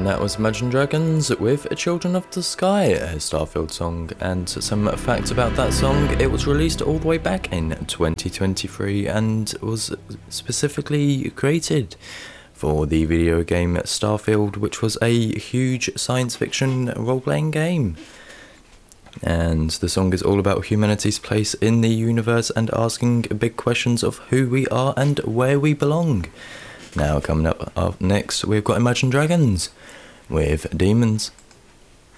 that was Imagine Dragons with Children of the Sky, a Starfield song. And some facts about that song: it was released all the way back in 2023 and was specifically created for the video game Starfield, which was a huge science fiction role-playing game. And the song is all about humanity's place in the universe and asking big questions of who we are and where we belong. Now, coming up next, we've got Imagine Dragons with Demons.